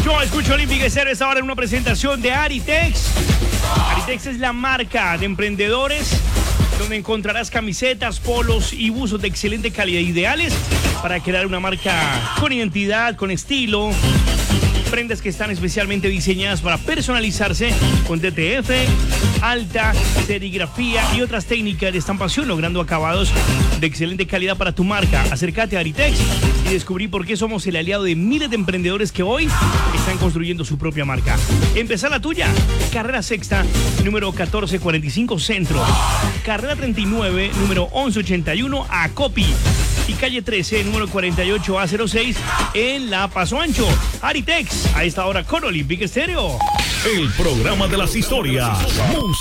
Yo escucho Olympic Estéreo esta hora en una presentación de Aritex. Aritex es la marca de emprendedores donde encontrarás camisetas, polos y buzos de excelente calidad, ideales para crear una marca con identidad, con estilo. Prendas que están especialmente diseñadas para personalizarse con TTF, alta, serigrafía y otras técnicas de estampación, logrando acabados de excelente calidad para tu marca. Acércate a Aritex y descubrí por qué somos el aliado de miles de emprendedores que hoy están construyendo su propia marca. Empezá la tuya. Carrera Sexta, número 1445 Centro. Carrera 39, número 1181 Acopi. Y calle 13, número 48A06 en La Paso Ancho. Aritex, a esta hora con Olympic Estéreo. El programa de las historias.